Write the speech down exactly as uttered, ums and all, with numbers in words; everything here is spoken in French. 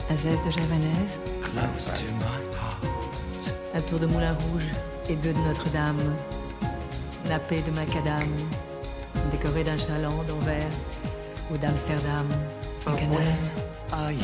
Azès de Javanaise, un tour de Moulin Rouge et deux de Notre-Dame, nappé de macadam, décoré d'un chaland d'Anvers ou d'Amsterdam, un canal. Are you